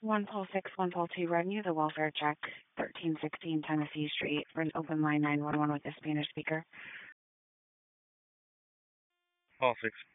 One Paul 6, One Paul 2 Revenue, the welfare check, 1316 Tennessee Street, for an open line 911 with the Spanish speaker. Paul 6,